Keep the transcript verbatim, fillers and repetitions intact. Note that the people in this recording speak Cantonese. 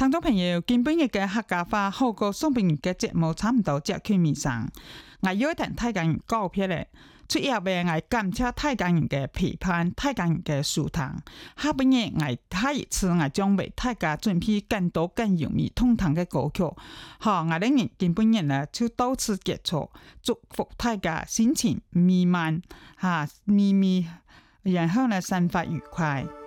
聽眾朋友，今晡日嘅客家話好過送俾你嘅節目差唔多接近尾聲，我要同大家人告別咧。出入嘅我感謝大家人嘅陪伴，大家人嘅收聽。下半日我下一次我將為大家準備更多更容易通透嘅歌曲。好，我哋人今晡日呢就到此結束，祝福大家心情美滿，哈，咪咪，然後呢生活愉快。